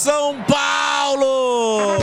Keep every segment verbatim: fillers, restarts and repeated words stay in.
São Paulo!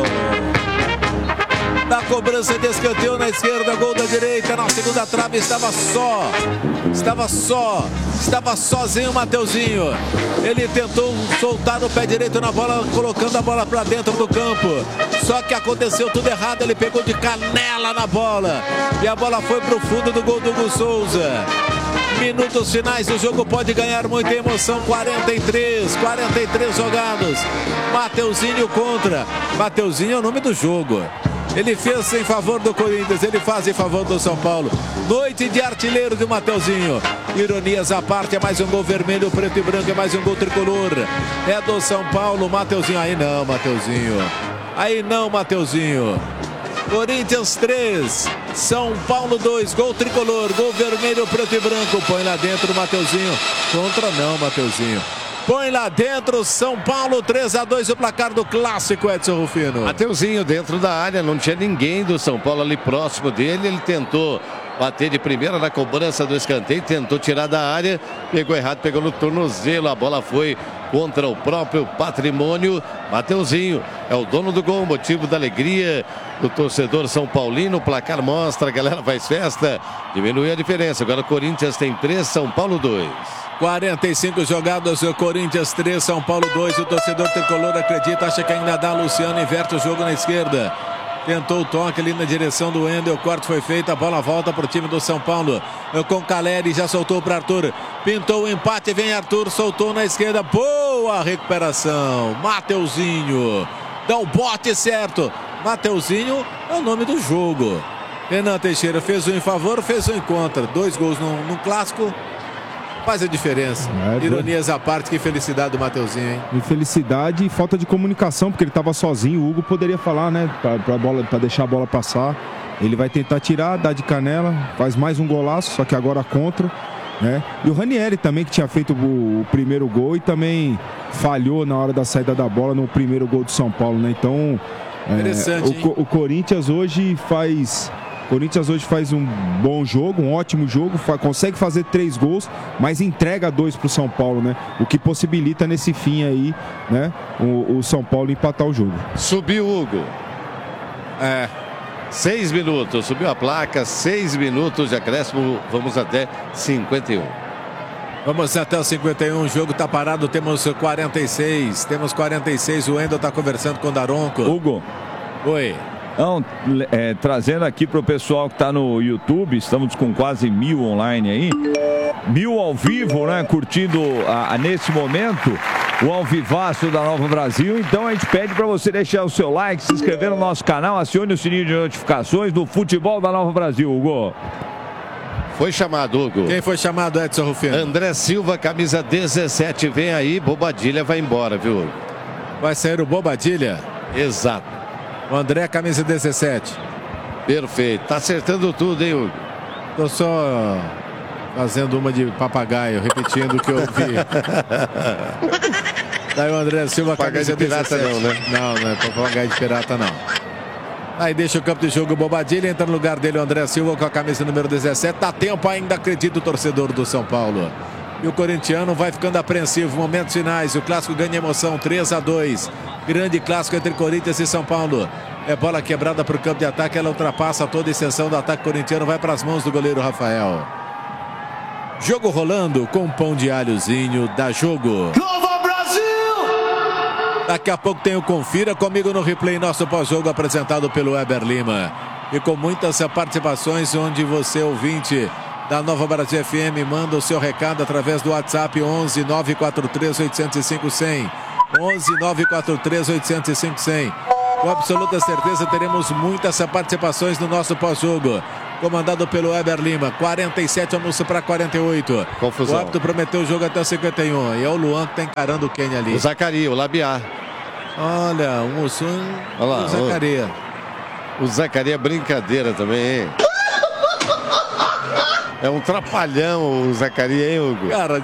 Na cobrança de escanteio na esquerda, gol da direita, na segunda trave estava só, estava só, estava sozinho o Mateuzinho. Ele tentou soltar o pé direito na bola, colocando a bola para dentro do campo. Só que aconteceu tudo errado, ele pegou de canela na bola. E a bola foi para o fundo do gol do Hugo Souza. Minutos finais, o jogo pode ganhar muita emoção. quarenta e três, quarenta e três jogados. Mateuzinho contra. Mateuzinho é o nome do jogo. Ele fez em favor do Corinthians, ele faz em favor do São Paulo. Noite de artilheiro de Mateuzinho. Ironias à parte, é mais um gol vermelho, preto e branco, é mais um gol tricolor. É do São Paulo, Mateuzinho. Aí não, Mateuzinho. Aí não, Mateuzinho. Corinthians três, São Paulo dois, gol tricolor, gol vermelho, preto e branco. Põe lá dentro o Mateuzinho. Contra não, Mateuzinho. Põe lá dentro, São Paulo três a dois, o placar do clássico, Edson Rufino. Mateuzinho dentro da área, não tinha ninguém do São Paulo ali próximo dele. Ele tentou bater de primeira na cobrança do escanteio, tentou tirar da área, pegou errado, pegou no tornozelo, a bola foi contra o próprio Patrimônio. Mateuzinho é o dono do gol, motivo da alegria do torcedor São Paulino. O placar mostra, a galera faz festa, diminui a diferença. Agora o Corinthians tem três, São Paulo dois. quarenta e cinco jogadas, o Corinthians três, São Paulo dois. O torcedor tricolor acredita, acha que ainda dá. Luciano inverte o jogo na esquerda. Tentou o toque ali na direção do Wendel. O corte foi feito, a bola volta para o time do São Paulo. Com Caleri, já soltou para Arthur. Pintou o empate, vem Arthur, soltou na esquerda. Boa recuperação. Mateuzinho. Dá o bote certo. Mateuzinho é o nome do jogo. Renan Teixeira fez um em favor, fez um em contra. Dois gols no, no clássico. Faz a diferença. É, ironias à parte, que felicidade do Mateuzinho, hein? Infelicidade e falta de comunicação, porque ele estava sozinho. O Hugo poderia falar, né? Para deixar a bola passar. Ele vai tentar tirar, dá de canela, faz mais um golaço, só que agora contra, né? E o Ranieri também, que tinha feito o, o primeiro gol e também falhou na hora da saída da bola no primeiro gol do São Paulo, né? Então, interessante, é, o, o Corinthians hoje faz... Corinthians hoje faz um bom jogo, um ótimo jogo, consegue fazer três gols, mas entrega dois para o São Paulo, né? O que possibilita nesse fim aí, né? O, o São Paulo empatar o jogo. Subiu o Hugo. É. Seis minutos, subiu a placa, seis minutos de acréscimo, vamos até cinquenta e um. Vamos até o cinquenta e um, o jogo está parado, temos quarenta e seis, temos quarenta e seis, o Wendel está conversando com o Daronco. Hugo. Oi. Então, é, trazendo aqui para o pessoal que está no YouTube, estamos com quase mil online aí, mil ao vivo, né, curtindo a, a, nesse momento o ao vivaço da Nova Brasil. Então a gente pede para você deixar o seu like, se inscrever no nosso canal, acione o sininho de notificações do futebol da Nova Brasil, Hugo. Foi chamado, Hugo. Quem foi chamado, Edson Rufino? André Silva, camisa dezessete, vem aí, Bobadilha vai embora, viu? Vai sair o Bobadilha? Exato. O André, camisa dezessete. Perfeito. Tá acertando tudo, hein, Hugo? Tô só fazendo uma de papagaio, repetindo o que eu ouvi. Daí o André Silva, camisa de pirata dezessete. não, né? Não, não é papagaio de pirata, não. Aí deixa o campo de jogo o Bobadilha, entra no lugar dele o André Silva com a camisa número dezessete. Dá tempo ainda, acredita o torcedor do São Paulo. E o corintiano vai ficando apreensivo. Momentos finais, o clássico ganha emoção, três a dois. Grande clássico entre Corinthians e São Paulo. É bola quebrada para o campo de ataque, ela ultrapassa toda a extensão do ataque corintiano, vai para as mãos do goleiro Rafael. Jogo rolando com um pão de alhozinho, dá jogo. Nova Brasil! Daqui a pouco tem o Confira comigo no replay, nosso pós-jogo apresentado pelo Weber Lima. E com muitas participações, onde você, ouvinte da Nova Brasil F M, manda o seu recado através do WhatsApp onze nove quatro três oito zero cinco zero zero. onze nove quatro três oito zero cinco zero zero. Com absoluta certeza teremos muitas participações no nosso pós-jogo. Comandado pelo Weber Lima. quarenta e sete, almoço para quarenta e oito. Confusão. O árbitro prometeu o jogo até o cinquenta e um. E é o Luan que está encarando o Kenny ali. O Zacaria, o Labiá. Olha, o Mussum e o Zacaria. O, o Zacaria é brincadeira também, hein? É um trapalhão o Zacaria, hein, Hugo? Cara,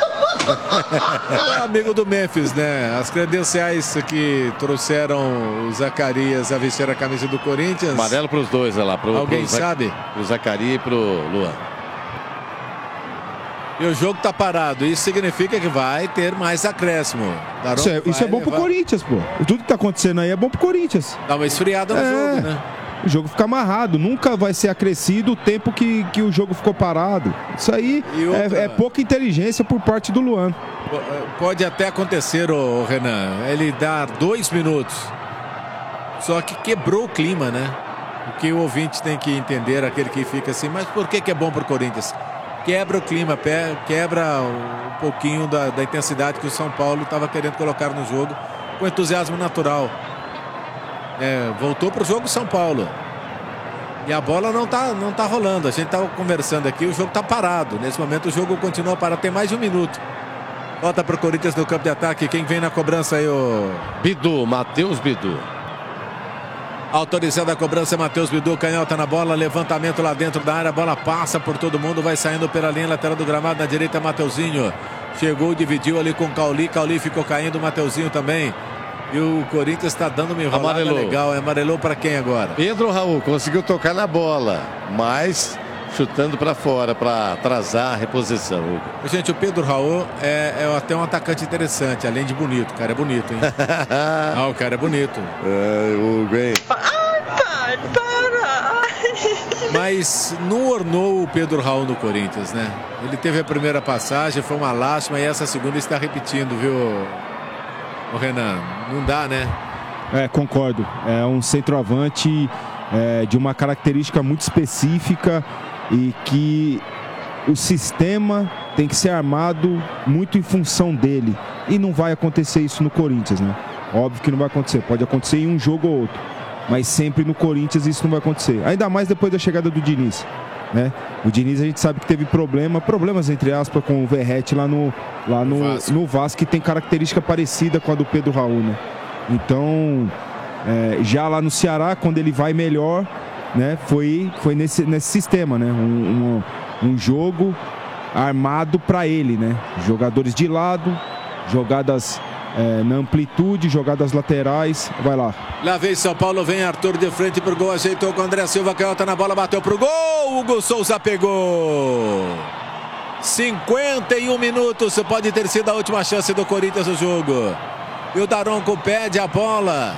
é amigo do Memphis, né? As credenciais que trouxeram o Zacarias a vestir a camisa do Corinthians. Amarelo para os dois, olha lá. Pro, Alguém pro sabe? Pro Zacaria e pro Luan. E o jogo tá parado. Isso significa que vai ter mais acréscimo. Isso é, isso é bom pro Corinthians, pô. Tudo que tá acontecendo aí é bom pro Corinthians. Dá uma esfriada no é, jogo, né? O jogo fica amarrado. Nunca vai ser acrescido o tempo que, que o jogo ficou parado. Isso aí outra... é, é pouca inteligência por parte do Luan. Pode até acontecer, ô Renan, ele dar dois minutos. Só que quebrou o clima, né? O que o ouvinte tem que entender, aquele que fica assim, mas por que que é bom pro Corinthians? Quebra o clima, quebra um pouquinho da, da intensidade que o São Paulo estava querendo colocar no jogo, com entusiasmo natural. É, voltou para o jogo São Paulo. E a bola não tá, não tá rolando. A gente estava conversando aqui, o jogo está parado. Nesse momento o jogo continua parado, tem mais de um minuto. Volta para o Corinthians no campo de ataque. Quem vem na cobrança aí, o Bidu, Matheus Bidu. Autorizando a cobrança, Matheus Bidu, canhota na bola, levantamento lá dentro da área, a bola passa por todo mundo, vai saindo pela linha lateral do gramado, na direita Mateuzinho, chegou, dividiu ali com o Cauli, Cauli ficou caindo, o Mateuzinho também, e o Corinthians está dando uma enrolada amarelou. legal, amarelou para quem agora? Pedro Raul conseguiu tocar na bola, mas chutando para fora, para atrasar a reposição. Gente, o Pedro Raul é, é até um atacante interessante, além de bonito. O cara é bonito, hein? Ah, o cara é bonito. É, Hugo, hein? Ai, pai, para! Mas não ornou o Pedro Raul no Corinthians, né? Ele teve a primeira passagem, foi uma lástima, e essa segunda está repetindo, viu, o Renan? Não dá, né? É, concordo. É um centroavante é, de uma característica muito específica, e que o sistema tem que ser armado muito em função dele. E não vai acontecer isso no Corinthians, né? Óbvio que não vai acontecer. Pode acontecer em um jogo ou outro. Mas sempre no Corinthians isso não vai acontecer. Ainda mais depois da chegada do Diniz, né? O Diniz a gente sabe que teve problema, problemas entre aspas com o Verratti lá no, lá no, Vasco. no Vasco, que tem característica parecida com a do Pedro Raul, né? Então, é, já lá no Ceará, quando ele vai melhor, né, foi, foi nesse, nesse sistema, né? Um, um, um jogo armado para ele, né? Jogadores de lado, jogadas é, na amplitude, jogadas laterais. Vai lá. Lá vem São Paulo, vem Arthur de frente pro gol, ajeitou com o André Silva, canhota na bola, bateu pro gol, Hugo Souza pegou. cinquenta e um minutos, pode ter sido a última chance do Corinthians no jogo. E o Daronco pede a bola.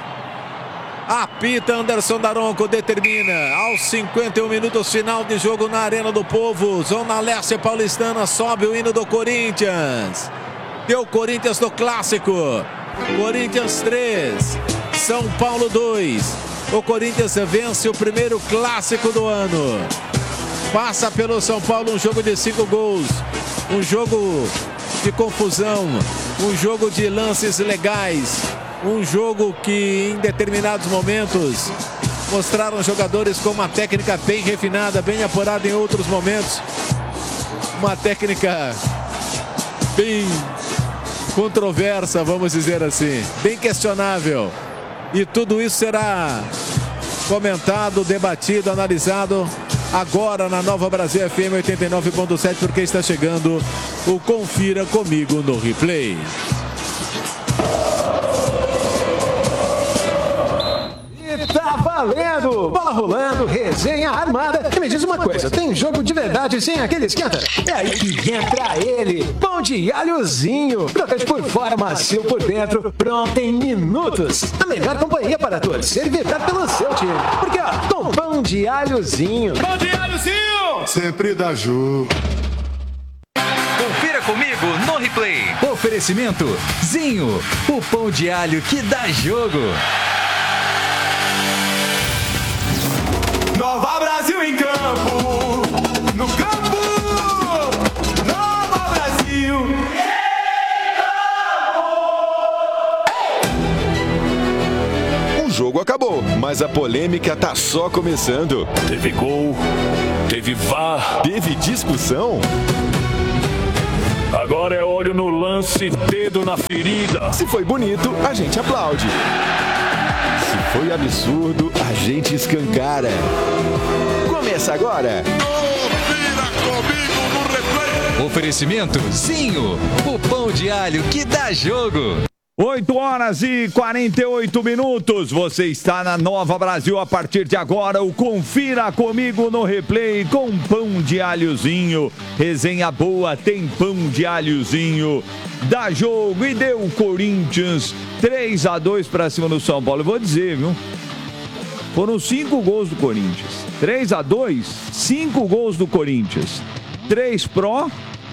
Apita Anderson Daronco, determina aos cinquenta e um minutos, final de jogo na Arena do Povo, Zona Leste Paulistana, sobe o hino do Corinthians. Deu Corinthians no clássico. Corinthians três, São Paulo dois. O Corinthians vence o primeiro clássico do ano. Passa pelo São Paulo um jogo de cinco gols, um jogo de confusão, um jogo de lances legais. Um jogo que em determinados momentos mostraram jogadores com uma técnica bem refinada, bem apurada em outros momentos. Uma técnica bem controversa, vamos dizer assim, bem questionável. E tudo isso será comentado, debatido, analisado agora na Nova Brasil F M oitenta e nove ponto sete, porque está chegando o Confira Comigo no Replay. Tá valendo! Bola rolando, resenha armada. E me diz uma coisa, tem jogo de verdade sem aquele esquenta? É aí que entra ele, pão de alhozinho. Crocante por fora, macio por dentro, pronto em minutos. A melhor companhia para torcer e vibrar pelo seu time. Porque, ó, com pão de alhozinho. Pão de alhozinho! Sempre dá jogo. Confira comigo no Replay. Oferecimento Zinho, o pão de alho que dá jogo. Nova Brasil em campo, no campo, Nova Brasil em campo. O jogo acabou, mas a polêmica tá só começando. Teve gol, teve V A R, teve discussão. Agora é olho no lance, dedo na ferida. Se foi bonito, a gente aplaude. Se foi absurdo, a gente escancara. Começa agora. Confira comigo no Replay. Oferecimento Zinho, o pão de alho que dá jogo. oito horas e quarenta e oito minutos. Você está na Nova Brasil. A partir de agora, o Confira Comigo no Replay com pão de alhozinho. Resenha boa, tem pão de alhozinho. Dá jogo e deu Corinthians três a dois para cima do São Paulo. Eu vou dizer, viu? Foram cinco gols do Corinthians. três a dois, cinco gols do Corinthians. três pró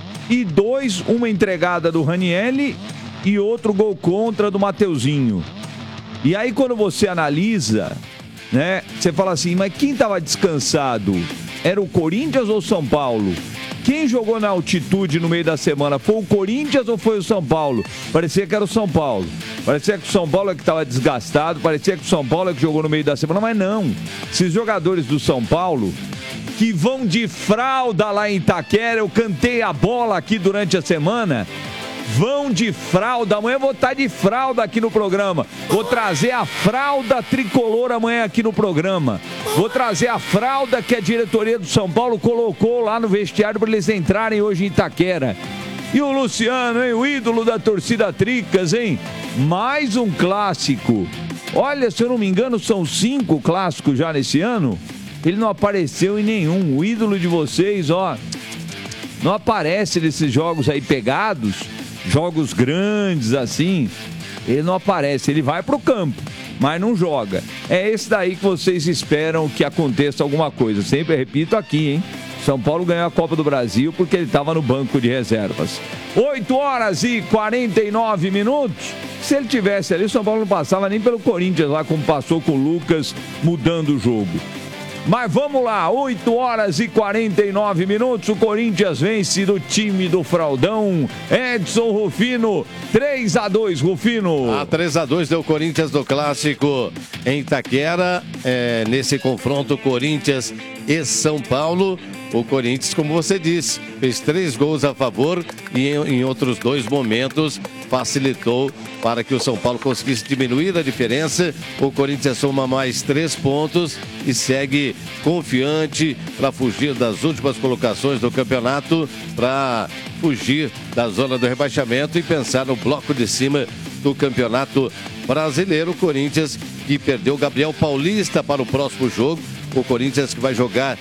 e dois, uma entregada do Ranielli e outro gol contra do Mateuzinho. E aí quando você analisa, né, você fala assim, mas quem estava descansado? Era o Corinthians ou o São Paulo? Quem jogou na altitude no meio da semana? Foi o Corinthians ou foi o São Paulo? Parecia que era o São Paulo. Parecia que o São Paulo é que estava desgastado, parecia que o São Paulo é que jogou no meio da semana, mas não. Esses jogadores do São Paulo que vão de fralda lá em Itaquera, eu cantei a bola aqui durante a semana, vão de fralda. Amanhã eu vou estar de fralda aqui no programa. Vou trazer a fralda tricolor amanhã aqui no programa. Vou trazer a fralda que a diretoria do São Paulo colocou lá no vestiário para eles entrarem hoje em Itaquera. E o Luciano, hein? O ídolo da torcida Tricas, hein? Mais um clássico. Olha, se eu não me engano, são cinco clássicos já nesse ano. Ele não apareceu em nenhum. O ídolo de vocês, ó, não aparece nesses jogos aí pegados. Jogos grandes assim, ele não aparece, ele vai pro campo, mas não joga. É esse daí que vocês esperam que aconteça alguma coisa. Sempre repito aqui, hein? São Paulo ganhou a Copa do Brasil porque ele estava no banco de reservas. oito horas e quarenta e nove minutos. Se ele tivesse ali, o São Paulo não passava nem pelo Corinthians lá, como passou com o Lucas, mudando o jogo. Mas vamos lá, oito horas e quarenta e nove minutos, o Corinthians vence do time do Fraldão. Edson Rufino, três a dois, Rufino. A três a dois deu o Corinthians do Clássico em Itaquera, é, nesse confronto Corinthians e São Paulo. O Corinthians, como você disse, fez três gols a favor e em, em outros dois momentos facilitou para que o São Paulo conseguisse diminuir a diferença. O Corinthians soma mais três pontos e segue confiante para fugir das últimas colocações do campeonato, para fugir da zona do rebaixamento e pensar no bloco de cima do campeonato brasileiro. O Corinthians que perdeu o Gabriel Paulista para o próximo jogo. O Corinthians que vai jogar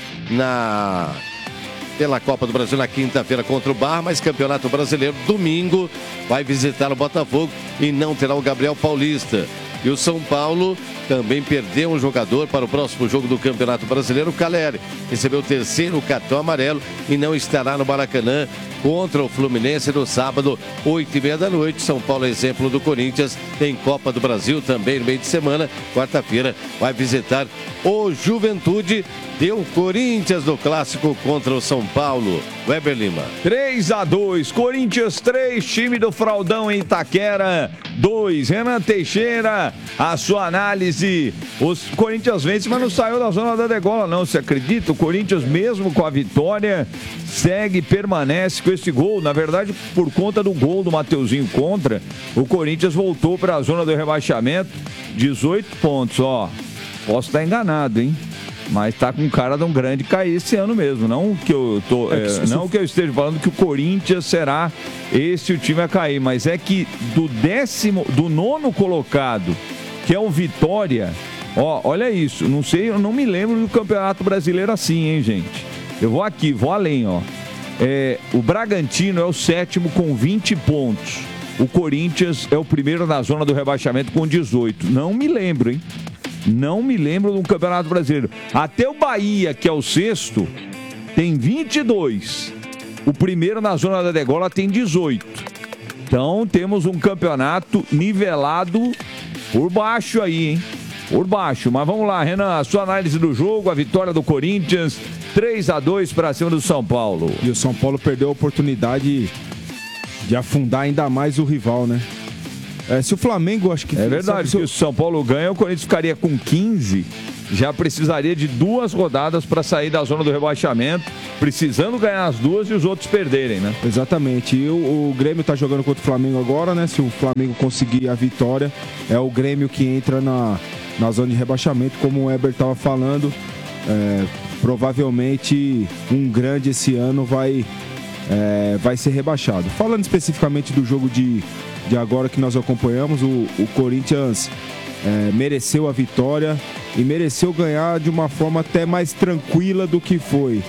na pela Copa do Brasil na quinta-feira contra o Barra, mas Campeonato Brasileiro domingo vai visitar o Botafogo e não terá o Gabriel Paulista. E o São Paulo também perdeu um jogador para o próximo jogo do Campeonato Brasileiro. O Caleri recebeu o terceiro cartão amarelo e não estará no Maracanã contra o Fluminense no sábado, oito e meia da noite. São Paulo, exemplo do Corinthians, tem Copa do Brasil também no meio de semana. Quarta-feira vai visitar o Juventude. Deu Corinthians no clássico contra o São Paulo. Weber Lima. três a dois, Corinthians três, time do Fraldão em Itaquera dois. Renan Teixeira, a sua análise. Os Corinthians vence, mas não saiu da zona da degola, não. Você acredita? O Corinthians, mesmo com a vitória, segue, permanece com esse gol. Na verdade, por conta do gol do Mateuzinho contra, o Corinthians voltou para a zona do rebaixamento. dezoito pontos, ó. Posso estar enganado, hein? Mas tá com cara de um grande cair esse ano mesmo. Não que eu tô, é, é, não que eu esteja falando que o Corinthians será esse o time a cair, mas é que do décimo, do nono colocado, que é o Vitória, ó, olha isso. Não sei, eu não me lembro do Campeonato Brasileiro assim, hein, gente? Eu vou aqui, vou além, ó. É, o Bragantino é o sétimo com vinte pontos. O Corinthians é o primeiro na zona do rebaixamento com dezoito. Não me lembro, hein? Não me lembro do Campeonato Brasileiro. Até o Bahia, que é o sexto, tem vinte e dois. O primeiro na zona da degola tem dezoito. Então temos um campeonato nivelado por baixo aí, hein? Por baixo. Mas vamos lá, Renan, a sua análise do jogo, a vitória do Corinthians, três a dois para cima do São Paulo. E o São Paulo perdeu a oportunidade de afundar ainda mais o rival, né? É, se o Flamengo, acho que... É verdade, se o São Paulo ganha, o Corinthians ficaria com quinze, já precisaria de duas rodadas para sair da zona do rebaixamento, precisando ganhar as duas e os outros perderem, né? Exatamente, e o, o Grêmio tá jogando contra o Flamengo agora, né? Se o Flamengo conseguir a vitória, é o Grêmio que entra na, na zona de rebaixamento, como o Weber tava falando. É, provavelmente um grande esse ano vai... É, vai ser rebaixado. Falando especificamente do jogo de de agora que nós acompanhamos, o, o Corinthians é, mereceu a vitória e mereceu ganhar de uma forma até mais tranquila do que foi.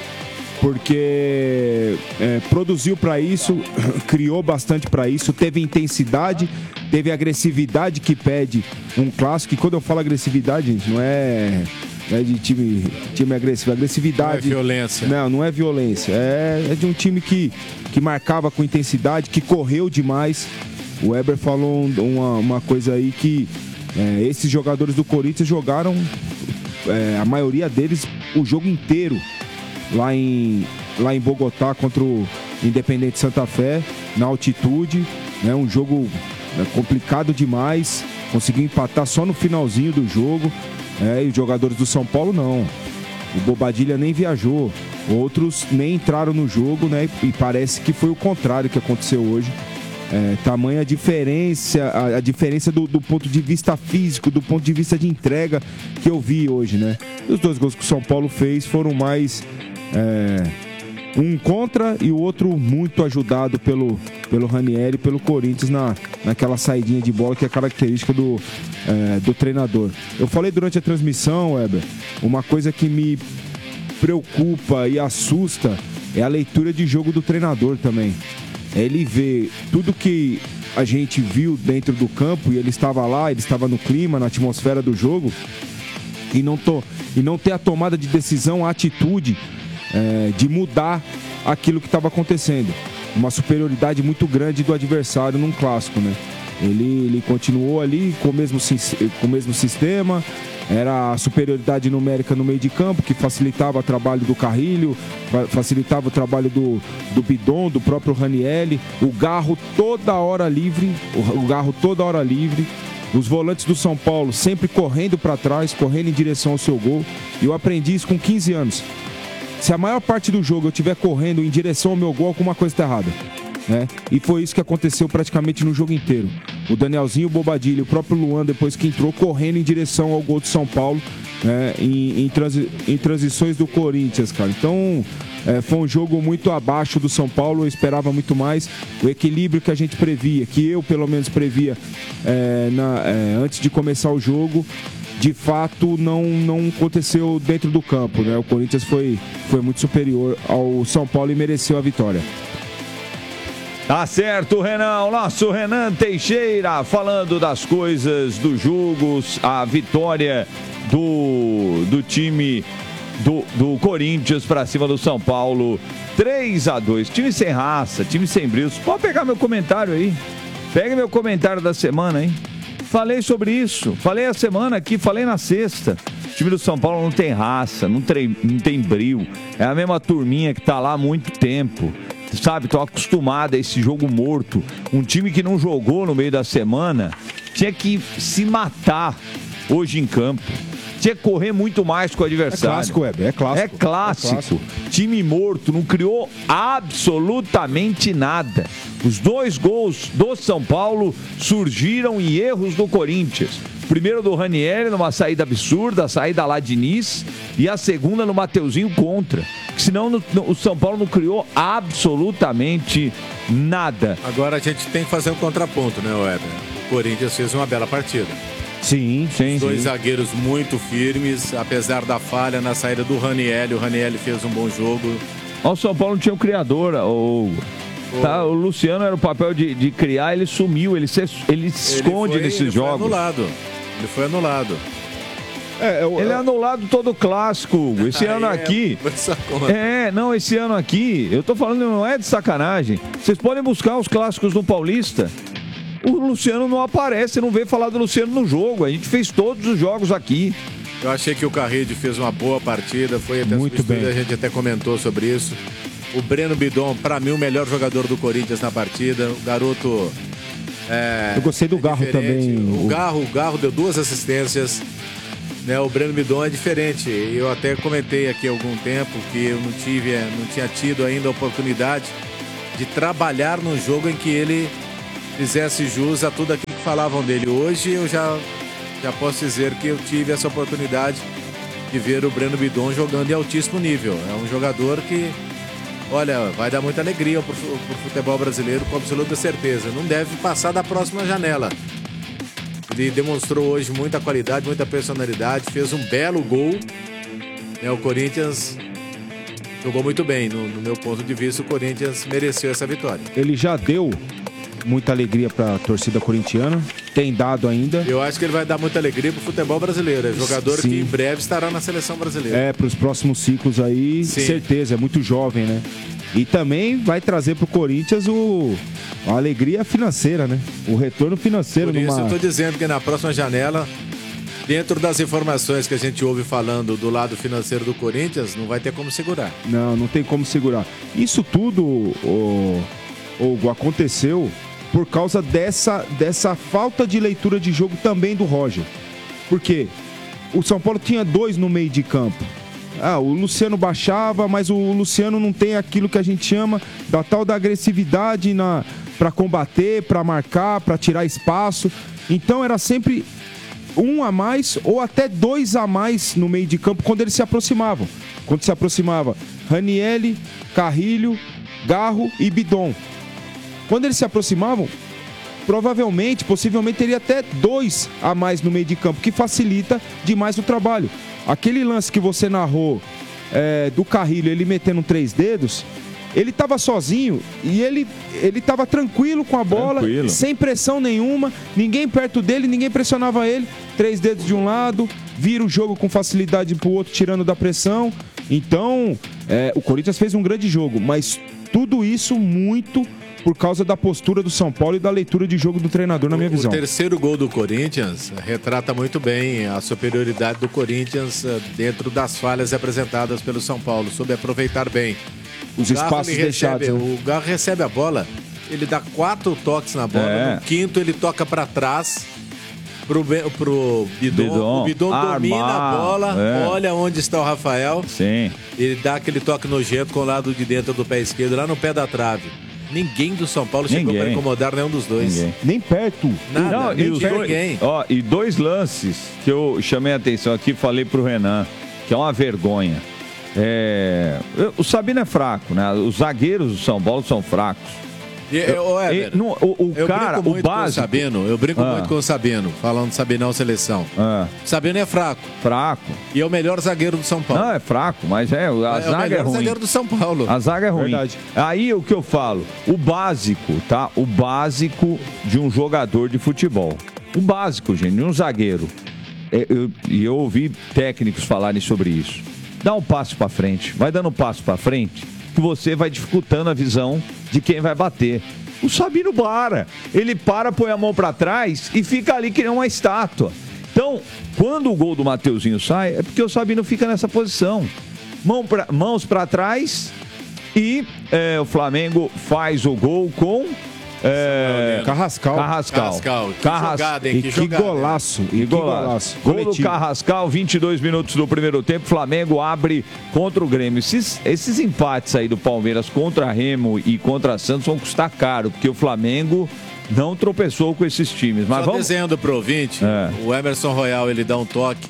Porque é, produziu para isso, criou bastante para isso, teve intensidade, teve agressividade que pede um clássico. E quando eu falo agressividade, gente, não é, não é de time, time agressivo, agressividade. Não é violência. Não, não é violência. É, é de um time que, que marcava com intensidade, que correu demais. O Weber falou uma, uma coisa aí que é, esses jogadores do Corinthians jogaram, é, a maioria deles, o jogo inteiro. Lá em, lá em Bogotá contra o Independente Santa Fé, na altitude, né? Um jogo né, complicado demais, conseguiu empatar só no finalzinho do jogo, é, e os jogadores do São Paulo não, o Bobadilha nem viajou, outros nem entraram no jogo, né? E parece que foi o contrário que aconteceu hoje. É, tamanha diferença, a, a diferença do, do ponto de vista físico, do ponto de vista de entrega que eu vi hoje, né? E os dois gols que o São Paulo fez foram mais é, um contra e o outro muito ajudado pelo, pelo Ranieri e pelo Corinthians na, naquela saidinha de bola que é característica do, é, do treinador. Eu falei durante a transmissão, Weber, uma coisa que me preocupa e assusta é a leitura de jogo do treinador também. Ele vê tudo que a gente viu dentro do campo e ele estava lá, ele estava no clima, na atmosfera do jogo e não, to, e não ter a tomada de decisão, a atitude é, de mudar aquilo que estava acontecendo. Uma superioridade muito grande do adversário num clássico, né? Ele, ele continuou ali com o mesmo, com o mesmo sistema. Era a superioridade numérica no meio de campo, que facilitava o trabalho do Carrilho, facilitava o trabalho do, do Bidon, do próprio Ranieri. O Garro toda hora livre, o Garro toda hora livre. Os volantes do São Paulo sempre correndo para trás, correndo em direção ao seu gol. E eu aprendi isso com quinze anos. Se a maior parte do jogo eu estiver correndo em direção ao meu gol, alguma coisa está errada. Né? E foi isso que aconteceu praticamente no jogo inteiro. O Danielzinho, o Bobadilha, o próprio Luan, depois que entrou, correndo em direção ao gol do São Paulo, né? em, em, transi em transições do Corinthians, cara. Então, é, foi um jogo muito abaixo do São Paulo, eu esperava muito mais. O equilíbrio que a gente previa, que eu pelo menos previa é, na, é, antes de começar o jogo, de fato não, não aconteceu dentro do campo, né? O Corinthians foi, foi muito superior ao São Paulo e mereceu a vitória. Tá certo, Renan, o nosso Renan Teixeira falando das coisas dos jogos, a vitória do, do time do, do Corinthians para cima do São Paulo, três a dois, time sem raça, time sem brilho. Pode pegar meu comentário aí, pega meu comentário da semana, hein? Falei sobre isso, falei a semana aqui, falei na sexta. O time do São Paulo não tem raça, não tem, não tem brilho, é a mesma turminha que tá lá há muito tempo. Sabe, tô acostumado a esse jogo morto. Um time que não jogou no meio da semana tinha que se matar hoje em campo. Tinha que correr muito mais com o adversário. É clássico, Weber, é clássico. É clássico. É clássico. Time morto, não criou absolutamente nada. Os dois gols do São Paulo surgiram em erros do Corinthians. Primeiro do Ranieri, numa saída absurda, a saída lá de Nis, e a segunda no Mateuzinho contra. Senão no, no, o São Paulo não criou absolutamente nada. Agora a gente tem que fazer um contraponto, né, Weber? O Corinthians fez uma bela partida. Sim, sim. Os dois sim. zagueiros muito firmes, apesar da falha na saída do Ranieri. O Ranieri fez um bom jogo. O São Paulo não tinha um criador, o... Tá, o Luciano era o papel de, de criar, ele sumiu, ele se, ele se esconde ele foi, nesses ele jogos. Foi anulado. Ele foi anulado. É, eu, ele é anulado todo clássico, Hugo. Esse ano é, aqui. É, não, esse ano aqui, eu tô falando, não é de sacanagem. Vocês podem buscar os clássicos do Paulista. O Luciano não aparece, não veio falar do Luciano no jogo. A gente fez todos os jogos aqui. Eu achei que o Carrilho fez uma boa partida, foi até muito bem. A gente até comentou sobre isso. O Breno Bidon, pra mim, o melhor jogador do Corinthians na partida. O garoto. É, eu gostei do é Garro também. O Garro, o Garro deu duas assistências. Né, o Breno Bidon é diferente. Eu até comentei aqui há algum tempo que eu não, tive, não tinha tido ainda a oportunidade de trabalhar num jogo em que ele fizesse jus a tudo aquilo que falavam dele. Hoje eu já, já posso dizer que eu tive essa oportunidade de ver o Breno Bidon jogando em altíssimo nível. É um jogador que Olha, vai dar muita alegria pro, pro futebol brasileiro, com absoluta certeza. Não deve passar da próxima janela. Ele demonstrou hoje muita qualidade, muita personalidade, fez um belo gol. É, o Corinthians jogou muito bem. No, no meu ponto de vista, o Corinthians mereceu essa vitória. Ele já deu muita alegria para a torcida corintiana, tem dado ainda. Eu acho que ele vai dar muita alegria pro futebol brasileiro. É jogador Sim. que em breve estará na seleção brasileira. É, para os próximos ciclos aí, Sim. certeza, é muito jovem, né? E também vai trazer pro Corinthians o, a alegria financeira, né? O retorno financeiro. Por isso numa... eu tô dizendo que na próxima janela, dentro das informações que a gente ouve falando do lado financeiro do Corinthians, não vai ter como segurar. Não, não tem como segurar. Isso tudo, o, o, aconteceu por causa dessa, dessa falta de leitura de jogo também do Roger. Por quê? O São Paulo tinha dois no meio de campo. Ah, o Luciano baixava, mas o Luciano não tem aquilo que a gente chama da tal da agressividade na, para combater, para marcar, para tirar espaço. Então era sempre um a mais ou até dois a mais no meio de campo quando eles se aproximavam. Quando se aproximava Ranieri, Carrilho, Garro e Bidon. Quando eles se aproximavam, provavelmente, possivelmente, teria até dois a mais no meio de campo, que facilita demais o trabalho. Aquele lance que você narrou é, do Carrilho, ele metendo três dedos, ele estava sozinho e ele ele estava tranquilo com a bola, tranquilo. Sem pressão nenhuma, ninguém perto dele, ninguém pressionava ele. Três dedos de um lado, vira o jogo com facilidade para o outro, tirando da pressão. Então, é, o Corinthians fez um grande jogo, mas tudo isso muito por causa da postura do São Paulo e da leitura de jogo do treinador, na minha visão. O terceiro gol do Corinthians retrata muito bem a superioridade do Corinthians dentro das falhas apresentadas pelo São Paulo, soube aproveitar bem. Os espaços deixados. Recebe, né? O Garro recebe a bola, ele dá quatro toques na bola, É. no quinto ele toca para trás pro, Be- pro Bidon. Bidon. O Bidon Armar, domina a bola, é. olha onde está o Rafael. Sim. Ele dá aquele toque nojento com o lado de dentro do pé esquerdo, lá no pé da trave. Ninguém do São Paulo chegou Ninguém. para incomodar nenhum dos dois. Ninguém. Nem perto. Nada, Não, nem e, os tinha dois, ninguém. ó, e dois lances que eu chamei a atenção aqui, falei pro Renan, que é uma vergonha. É, o Sabino é fraco, né? Os zagueiros do São Paulo são fracos. E, eu, E, não, o, o eu cara, brinco muito o básico... com o Sabino, eu brinco Ah. muito com o Sabino, falando do Sabinão Seleção. Ah. Sabino é fraco. Fraco. E é o melhor zagueiro do São Paulo. Não, é fraco, mas é, a é o zaga é melhor ruim. zagueiro do São Paulo. A zaga é ruim. Verdade. Aí o que eu falo, o básico, tá? O básico de um jogador de futebol. O básico, gente, de um zagueiro. É, eu- E eu, ouvi técnicos falarem sobre isso. Dá um passo pra frente, vai dando um passo pra frente, que você vai dificultando a visão de quem vai bater. O Sabino para, ele para, põe a mão pra trás e fica ali que nem uma estátua. Então, quando o gol do Mateuzinho sai, é porque o Sabino fica nessa posição. Mão pra, mãos para trás e é, o Flamengo faz o gol com é, Carrascal. Carrascal. Carrascal. Que Carras- jogada, hein? E Que que jogada. golaço. E E que golaço. golaço. Gol do Coletivo. Carrascal, vinte e dois minutos do primeiro tempo. Flamengo abre contra o Grêmio. Esses, esses empates aí do Palmeiras contra Remo e contra Santos vão custar caro, porque o Flamengo não tropeçou com esses times. Mas Só vamos. desenhando pro ouvinte, É. o Emerson Royal, ele dá um toque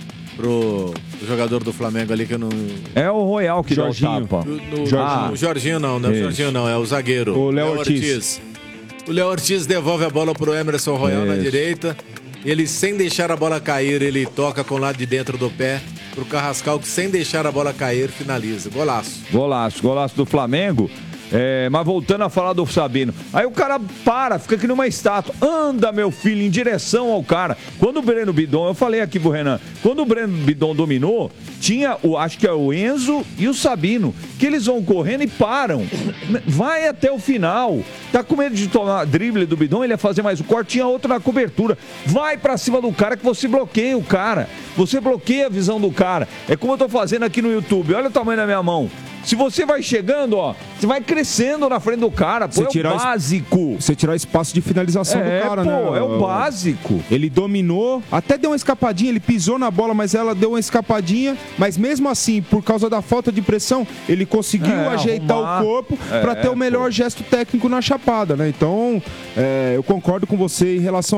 pro jogador do Flamengo ali que eu não... É o Royal que Jorginho. dá o tapa. No, no- Jorginho. o Jorginho não, não é o Isso. Jorginho não, é o zagueiro. O Léo Ortiz. O Léo Ortiz devolve a bola pro Emerson Royal na Isso. direita. Ele, sem deixar a bola cair, ele toca com o lado de dentro do pé pro Carrascal, que sem deixar a bola cair, finaliza. Golaço. Golaço, golaço do Flamengo. É, mas voltando a falar do Sabino, aí o cara para, fica aqui numa estátua, anda meu filho, em direção ao cara. Quando o Breno Bidon, eu falei aqui pro Renan, quando o Breno Bidon dominou, tinha o, acho que é o Enzo e o Sabino, que eles vão correndo e param, vai até o final, tá com medo de tomar drible do Bidon, ele ia fazer mais o corte, tinha outro na cobertura, vai pra cima do cara que você bloqueia o cara, você bloqueia a visão do cara, é como eu tô fazendo aqui no YouTube, olha o tamanho da minha mão. Se você vai chegando, ó, você vai crescendo na frente do cara, pô, Você é o tirar es- básico. Você tirar espaço de finalização É, do cara, pô, né? é o básico. Ele dominou, até deu uma escapadinha, ele pisou na bola, mas ela deu uma escapadinha, mas mesmo assim, por causa da falta de pressão, ele conseguiu É, ajeitar arrumar. o corpo É, para ter o melhor pô. gesto técnico na chapada, né? Então, é, eu concordo com você em relação